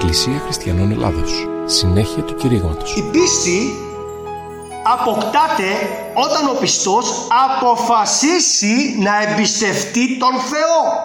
Εκκλησία Χριστιανών Ελλάδος. Συνέχεια του κηρύγματος. Η πίστη αποκτάται όταν ο πιστός αποφασίσει να εμπιστευτεί τον Θεό.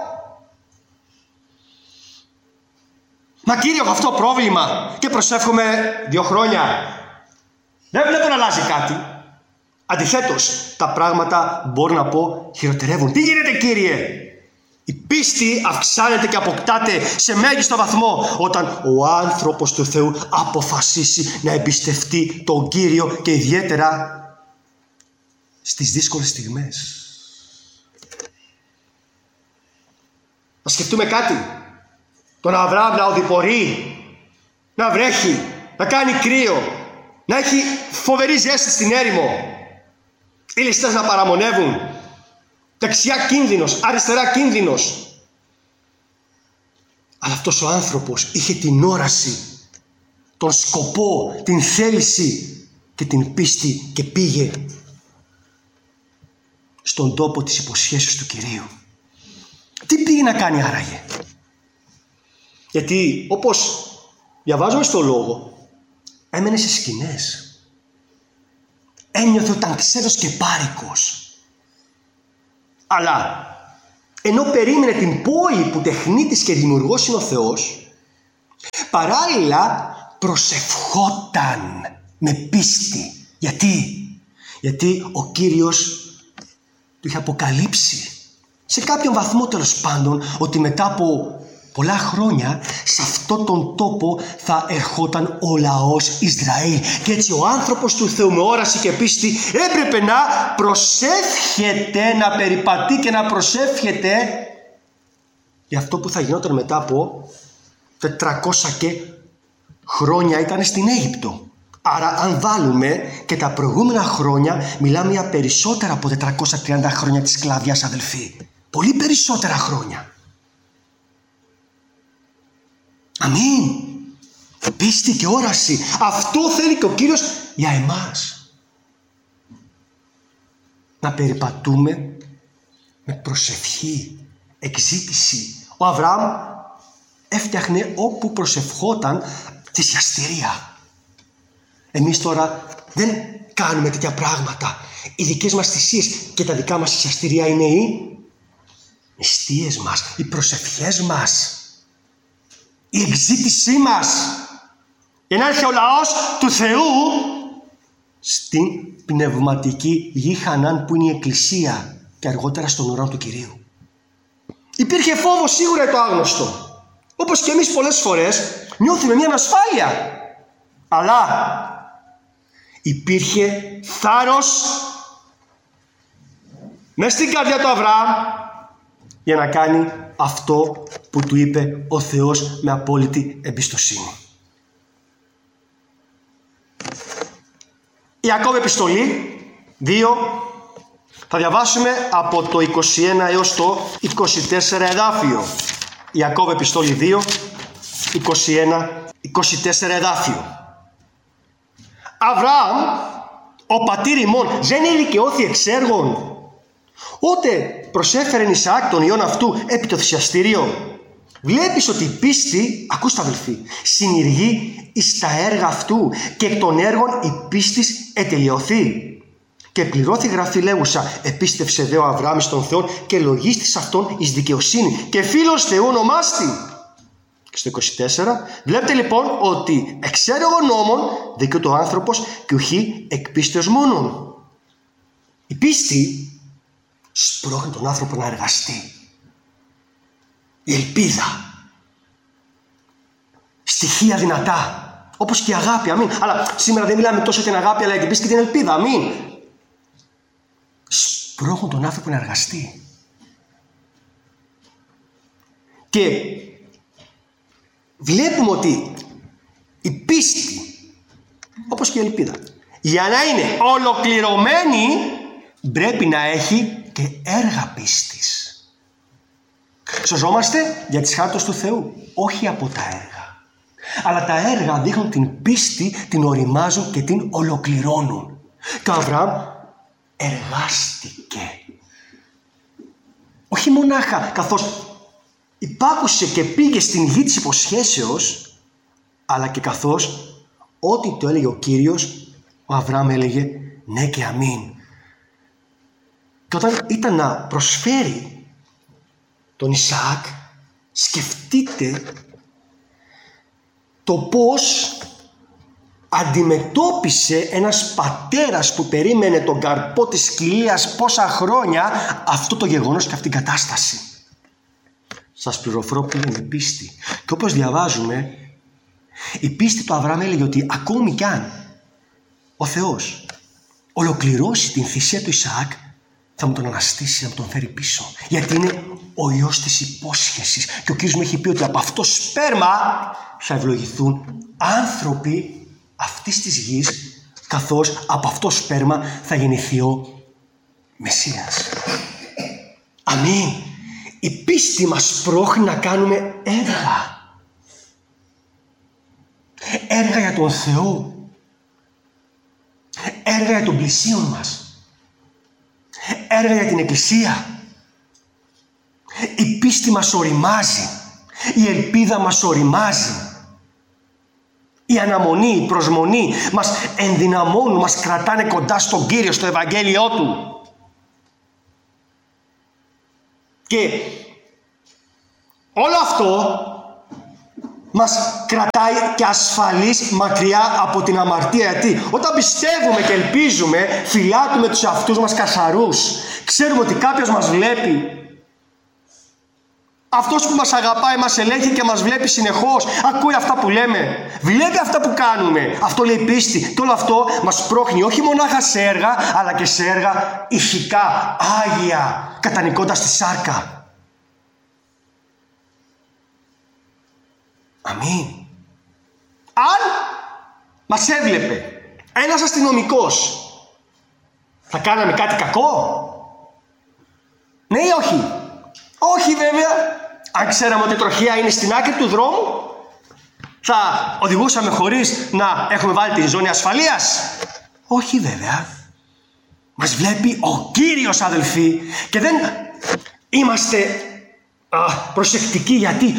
Μα Κύριε, έχω αυτό το πρόβλημα και προσεύχομαι 2 χρόνια. Δεν βλέπω να αλλάζει κάτι. Αντιθέτως, τα πράγματα μπορώ να πω χειροτερεύουν. Τι γίνεται, Κύριε? Η πίστη αυξάνεται και αποκτάται σε μέγιστο βαθμό όταν ο άνθρωπος του Θεού αποφασίσει να εμπιστευτεί τον Κύριο και ιδιαίτερα στις δύσκολες στιγμές. Να σκεφτούμε κάτι. Τον Αβραάμ να οδηπορεί, να βρέχει, να κάνει κρύο, να έχει φοβερή ζέστη στην έρημο, οι ληστές να παραμονεύουν, δεξιά κίνδυνος, αριστερά κίνδυνος. Αλλά αυτός ο άνθρωπος είχε την όραση, τον σκοπό, την θέληση και την πίστη και πήγε στον τόπο της υποσχέσεως του Κυρίου. Τι πήγε να κάνει άραγε? Γιατί όπως διαβάζουμε στο λόγο, έμενε σε σκηνές. Ένιωθε ότι ήταν ξένος και πάρικος. Αλλά ενώ περίμενε την πώη που τεχνίτης και δημιουργός είναι ο Θεός, παράλληλα προσευχόταν με πίστη. Γιατί ο Κύριος του είχε αποκαλύψει σε κάποιον βαθμό, τέλος πάντων, ότι μετά από πολλά χρόνια σε αυτόν τον τόπο θα ερχόταν ο λαός Ισραήλ. Και έτσι ο άνθρωπος του Θεού με όραση και πίστη έπρεπε να προσεύχεται, να περιπατεί και να προσεύχεται για αυτό που θα γινόταν μετά από 400 και χρόνια ήταν στην Αίγυπτο. Άρα αν βάλουμε και τα προηγούμενα χρόνια, μιλάμε για περισσότερα από 430 χρόνια της σκλαβιάς, αδελφοί. Πολύ περισσότερα χρόνια. Αμήν. Πίστη και όραση. Αυτό θέλει και ο Κύριος για εμάς. Να περιπατούμε με προσευχή, εκζήτηση. Ο Αβραάμ έφτιαχνε όπου προσευχόταν θυσιαστηρία. Εμείς τώρα δεν κάνουμε τέτοια πράγματα. Οι δικές μας θυσίες και τα δικά μας θυσιαστηρία είναι οι νηστείες μας, οι προσευχές μας, η εκζήτησή μας, για να έρθει ο λαός του Θεού στην πνευματική γη Χανάν που είναι η Εκκλησία και αργότερα στον ουρανό του Κυρίου. Υπήρχε φόβος σίγουρα για το άγνωστο. Όπως και εμείς πολλές φορές νιώθουμε μια ανασφάλεια. Αλλά υπήρχε θάρρος μες στην καρδιά του Αβραάμ για να κάνει αυτό που του είπε ο Θεός με απόλυτη εμπιστοσύνη. Ιακώβ επιστολή 2, θα διαβάσουμε από το 21 έως το 24 εδάφιο. Ιακώβ επιστολή 2, 21-24 εδάφιο. Αβραάμ, ο πατήρ ημών, δεν ηλικιώθη εξ έργων, ότε προσέφερεν Ισαάκ τον ιόν αυτού επί το θυσιαστήριο. Βλέπεις ότι η πίστη, ακούστε αδελφοί, συνηργεί εις τα έργα αυτού και εκ των έργων η πίστης ετελειωθεί. Και πληρώθη γραφή λέγουσα, επίστευσε δε ο Αβραάμ στον Θεό και λογίστης αυτόν εις δικαιοσύνη και φίλος Θεού ονομάστη. Και στο 24, βλέπετε λοιπόν ότι εξ έργων νόμων δικαιούται ο άνθρωπος και ουχή εκ πίστεως μόνον. Η πίστη σπρώχνει τον άνθρωπο να εργαστεί. Η ελπίδα, στοιχεία δυνατά, όπως και η αγάπη, αμήν. Αλλά σήμερα δεν μιλάμε τόσο για την αγάπη, αλλά για την πίστη και την ελπίδα, αμήν. Σπρώχνουν τον άνθρωπο να εργαστεί. Και βλέπουμε ότι η πίστη, όπως και η ελπίδα, για να είναι ολοκληρωμένη, πρέπει να έχει και έργα πίστης. Σωζόμαστε για τις χάρτες του Θεού, όχι από τα έργα. Αλλά τα έργα δείχνουν την πίστη, την οριμάζουν και την ολοκληρώνουν. Και ο Αβραάμ εργάστηκε. Όχι μονάχα καθώς υπάκουσε και πήγε στην γη της υποσχέσεως, αλλά και καθώς ό,τι το έλεγε ο Κύριος, ο Αβραάμ έλεγε ναι και αμήν. Και όταν ήταν να προσφέρει τον Ισαάκ, σκεφτείτε το πώς αντιμετώπισε ένας πατέρας που περίμενε τον καρπό της σκυλίας πόσα χρόνια αυτό το γεγονός και αυτήν την κατάσταση. Σας πληροφορώ που είναι πίστη. Και όπως διαβάζουμε, η πίστη του Αβραάμ έλεγε ότι ακόμη κι αν ο Θεός ολοκληρώσει την θυσία του Ισαάκ, θα μου τον αναστήσει, θα μου τον φέρει πίσω. Γιατί είναι ο ιός της υπόσχεσης. Και ο Κύριος μου έχει πει ότι από αυτό σπέρμα θα ευλογηθούν άνθρωποι αυτής της γης, καθώς από αυτό σπέρμα θα γεννηθεί ο Μεσσίας. Αμήν. Η πίστη μας πρόχνει να κάνουμε έργα. Έργα για τον Θεό. Έργα για τον πλησίον μας. Έργα για την Εκκλησία. Η πίστη μας οριμάζει. Η ελπίδα μας οριμάζει. Η αναμονή, η προσμονή μας ενδυναμώνουν, μας κρατάνε κοντά στον Κύριο, στο Ευαγγέλιό Του. Και όλο αυτό μας κρατάει και ασφαλείς μακριά από την αμαρτία. Γιατί όταν πιστεύουμε και ελπίζουμε, φυλάτουμε τους εαυτούς μας καθαρούς. Ξέρουμε ότι κάποιος μας βλέπει. Αυτός που μας αγαπάει μας ελέγχει και μας βλέπει συνεχώς. Ακούει αυτά που λέμε. Βλέπει αυτά που κάνουμε. Αυτό λέει πίστη. Και όλο αυτό μας πρόχνει όχι μονάχα σε έργα, αλλά και σε έργα ηθικά, άγια, κατανικώντας τη σάρκα. Αμήν. Αν μας έβλεπε ένας αστυνομικός, θα κάναμε κάτι κακό? Ναι ή όχι? Όχι βέβαια. Αν ξέραμε ότι η τροχιά είναι στην άκρη του δρόμου, θα οδηγούσαμε χωρίς να έχουμε βάλει τη ζώνη ασφαλείας? Όχι βέβαια. Μας βλέπει ο Κύριος, αδελφοί, και δεν είμαστε προσεκτικοί γιατί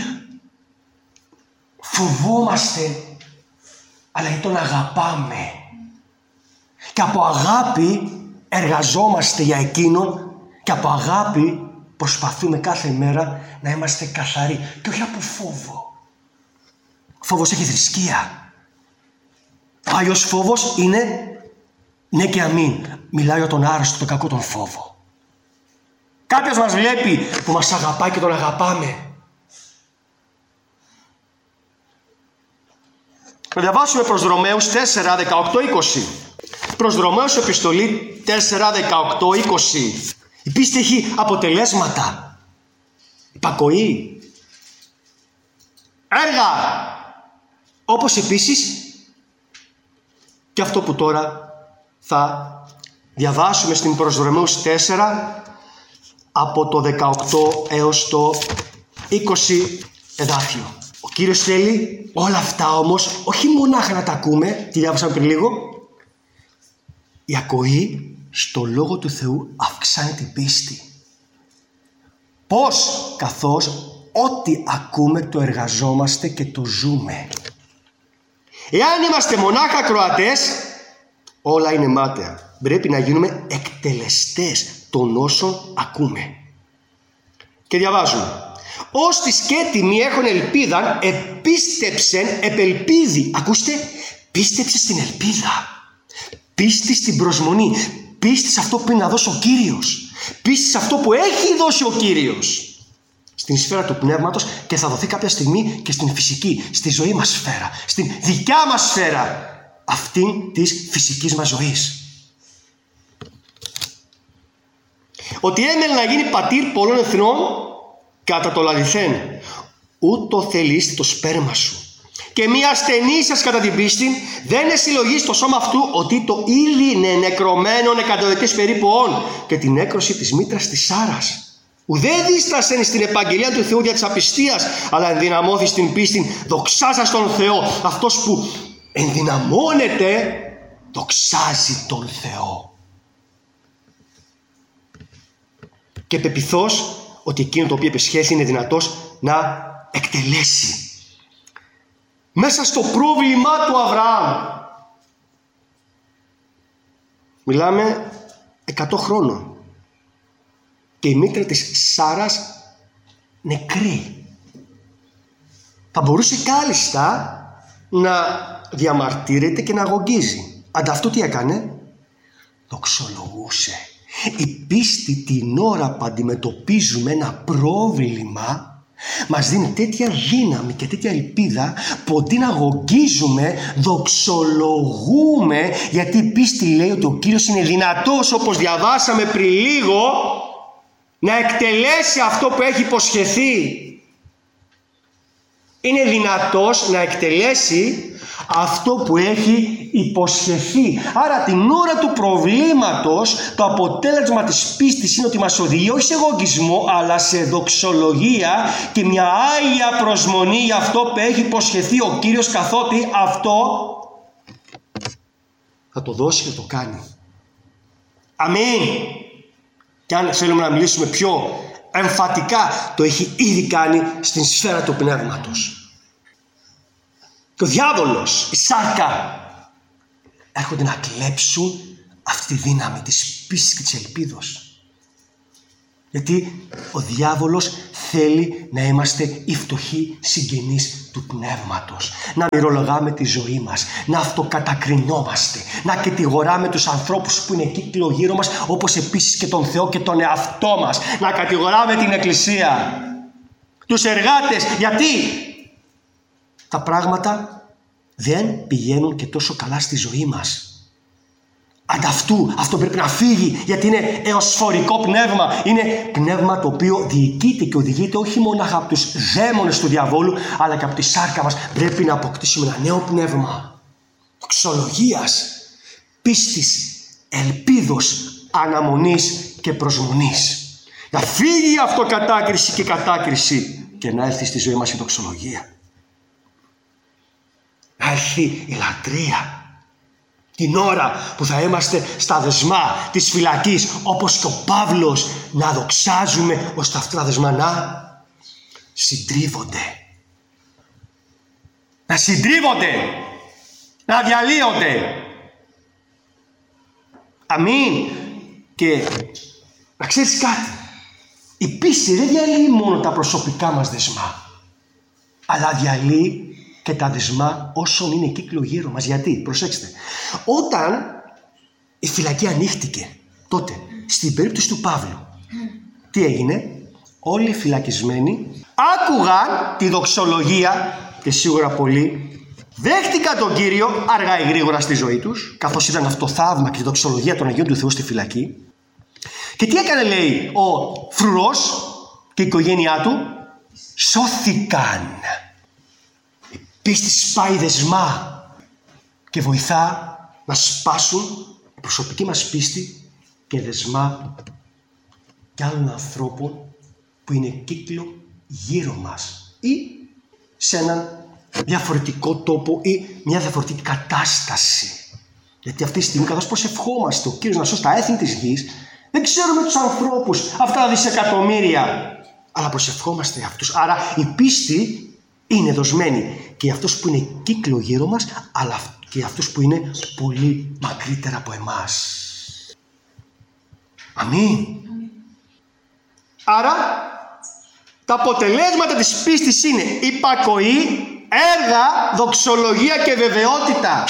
φοβόμαστε, αλλά γιατί τον αγαπάμε. Και από αγάπη εργαζόμαστε για Εκείνον και από αγάπη προσπαθούμε κάθε μέρα να είμαστε καθαροί. Και όχι από φόβο. Φόβος έχει θρησκεία. Ο Άγιος φόβος είναι ναι και αμήν. Μιλάω για τον άρρωστο, τον κακό, τον φόβο. Κάποιος μας βλέπει που μας αγαπάει και τον αγαπάμε. Να διαβάσουμε προς Ρωμαίους 4, 18, 20. Προς Ρωμαίους επιστολή 4, 18, 20. Η πίστη έχει αποτελέσματα. Υπακοή. Έργα. Όπως επίσης και αυτό που τώρα θα διαβάσουμε στην προς Ρωμαίους 4 από το 18 έως το 20 εδάφιο. Ο Κύριος θέλει όλα αυτά όμως όχι μονάχα να τα ακούμε, τι διάβασαμε πριν λίγο. Η ακοή στο Λόγο του Θεού αυξάνει την πίστη. Πώς? Καθώς ό,τι ακούμε το εργαζόμαστε και το ζούμε. Εάν είμαστε μονάχα ακροατές, όλα είναι μάταια. Πρέπει να γίνουμε εκτελεστές των όσων ακούμε. Και διαβάζουμε. Ώστις και έτοιμοι έχουν ελπίδαν, επίστεψεν επελπίδη. Ακούστε, πίστεψε στην ελπίδα. Πίστη στην προσμονή. Πίστη σε αυτό που είναι να δώσει ο Κύριος. Πίστη σε αυτό που έχει δώσει ο Κύριος. Στην σφαίρα του πνεύματος και θα δοθεί κάποια στιγμή και στην φυσική, στη ζωή μας σφαίρα. Στην δικιά μας σφαίρα. Αυτήν της φυσικής μας ζωής. Ότι έμελε να γίνει πατήρ πολλών εθνών κατά το λαληθέν. Ούτω θελείς το σπέρμα σου. Και μία ασθενή σας κατά την πίστη δεν εσυλλογεί στο σώμα αυτού ότι το ύλη είναι νεκρωμένον εκατοδεκές περίπου όν και την έκρωση της μήτρας της Σάρας. Ουδέ δίστασεν στην επαγγελία του Θεού για της απιστίας, αλλά ενδυναμώθη στην πίστη δοξάζας τον Θεό. Αυτός που ενδυναμώνεται δοξάζει τον Θεό. Και πεποιθώς ότι εκείνο το οποίο επεσχέθη είναι δυνατός να εκτελέσει. μέσα στο πρόβλημά του Αβραάμ. Μιλάμε 100 χρόνων. Και η μήτρα της Σάρας νεκρή. Θα μπορούσε κάλλιστα να διαμαρτύρεται και να αγωγίζει. Ανταυτού τι έκανε? Δοξολογούσε. Η πίστη την ώρα που αντιμετωπίζουμε ένα πρόβλημα μας δίνει τέτοια δύναμη και τέτοια ελπίδα που αντί να αγωγίζουμε, δοξολογούμε, γιατί η πίστη λέει ότι ο Κύριος είναι δυνατός, όπως διαβάσαμε πριν λίγο, να εκτελέσει αυτό που έχει υποσχεθεί. Είναι δυνατός να εκτελέσει αυτό που έχει υποσχεθεί. Άρα την ώρα του προβλήματος το αποτέλεσμα της πίστης είναι ότι μας οδηγεί όχι σε εγωγισμό, αλλά σε δοξολογία και μια άγια προσμονή για αυτό που έχει υποσχεθεί ο Κύριος, καθότι αυτό θα το δώσει και το κάνει. Αμήν. Και αν θέλουμε να μιλήσουμε πιο εμφατικά, το έχει ήδη κάνει στην σφαίρα του πνεύματος. Και ο διάβολος, η σάρκα, έρχονται να κλέψουν αυτή τη δύναμη της πίστης και της ελπίδος. Γιατί ο διάβολος θέλει να είμαστε οι φτωχοί συγγενείς του πνεύματος. Να μυρολογάμε τη ζωή μας, να αυτοκατακρινόμαστε, να κατηγοράμε τους ανθρώπους που είναι κύκλο γύρω μας, όπως επίσης και τον Θεό και τον εαυτό μας. Να κατηγοράμε την Εκκλησία, τους εργάτες. Γιατί τα πράγματα δεν πηγαίνουν και τόσο καλά στη ζωή μας. Ανταυτού αυτό πρέπει να φύγει, γιατί είναι εωσφορικό πνεύμα. Είναι πνεύμα το οποίο διοικείται και οδηγείται όχι μόνο από τους δαίμονες του διαβόλου, αλλά και από τη σάρκα μας. Πρέπει να αποκτήσουμε ένα νέο πνεύμα δοξολογίας, πίστης, ελπίδος, αναμονής και προσμονής. Να φύγει η αυτοκατάκριση και η κατάκριση και να έρθει στη ζωή μας η δοξολογία. Να έρθει η λατρεία. Την ώρα που θα είμαστε στα δεσμά της φυλακής, όπως και ο Παύλος, να δοξάζουμε ώστε αυτά τα δεσμά να συντρίβονται. Να συντρίβονται. Να διαλύονται. Αμήν. Και να ξέρεις κάτι. Η πίστη δεν διαλύει μόνο τα προσωπικά μας δεσμά, αλλά διαλύει και τα δεσμά όσων είναι κύκλο γύρω μας. Γιατί? Προσέξτε. Όταν η φυλακή ανοίχτηκε, τότε στην περίπτωση του Παύλου, τι έγινε? Όλοι οι φυλακισμένοι άκουγαν τη δοξολογία και σίγουρα πολλοί δέχτηκαν τον Κύριο αργά ή γρήγορα στη ζωή τους, καθώς ήταν αυτό το θαύμα και η δοξολογία των Αγίων του Θεού στη φυλακή. Και τι έκανε, λέει, ο φρουρός και η οικογένειά του? Σώθηκαν. Η πίστη σπάει δεσμά και βοηθά να σπάσουν η προσωπική μας πίστη και δεσμά και άλλων ανθρώπων που είναι κύκλο γύρω μας ή σε έναν διαφορετικό τόπο ή μια διαφορετική κατάσταση. Γιατί αυτή τη στιγμή, καθώς προσευχόμαστε ο Κύριος να σώσει τα έθνη της γης, δεν ξέρουμε τους ανθρώπους, αυτά τα δισεκατομμύρια, αλλά προσευχόμαστε αυτούς. Άρα η πίστη είναι δοσμένη και για αυτούς που είναι κύκλο γύρω μας, αλλά και για αυτούς που είναι πολύ μακρύτερα από εμάς. Αμήν. Άρα τα αποτελέσματα της πίστης είναι υπακοή, έργα, δοξολογία και βεβαιότητα.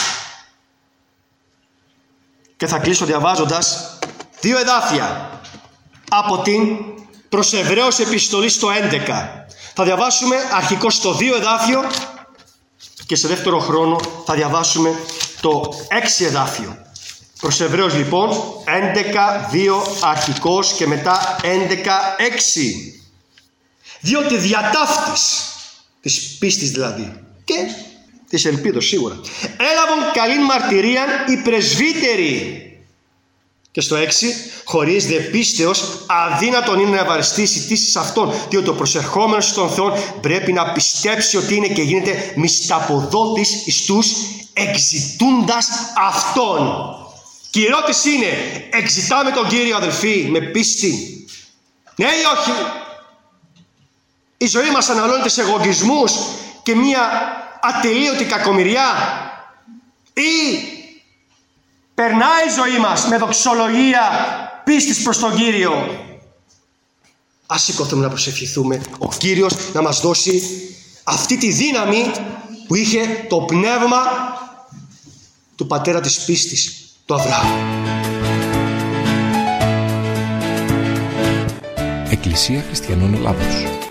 Και θα κλείσω διαβάζοντας 2 εδάφια από την προς Εβραίους επιστολή στο 11. Θα διαβάσουμε αρχικώς στο 2 εδάφιο και σε δεύτερο χρόνο θα διαβάσουμε το 6 εδάφιο. Προς Εβραίους λοιπόν 11-2 αρχικώς και μετά 11-6. Διότι διατάφτης της πίστης δηλαδή και της ελπίδος σίγουρα έλαβαν καλήν μαρτυρίαν οι πρεσβύτεροι. Και στο 6, χωρίς δε πίστεως αδύνατον είναι να ευαριστήσει τήσεις αυτών, διότι ο προσερχόμενος στον Θεό πρέπει να πιστέψει ότι είναι και γίνεται μισθαποδότης εις τους εξητούντας αυτόν. Και η ερώτηση είναι, εξητάμε τον Κύριο αδελφοί με πίστη? Ναι ή όχι? Η ζωή μας αναλώνεται σε εγωγισμούς και μια ατελείωτη κακομοιριά? Ή περνάει η ζωή μας με δοξολογία πίστης προς τον Κύριο? Ας σηκωθούμε να προσευχηθούμε ο Κύριος να μας δώσει αυτή τη δύναμη που είχε το πνεύμα του πατέρα της πίστης, του Αβραάμ. Εκκλησία Χριστιανών Ελλάδος.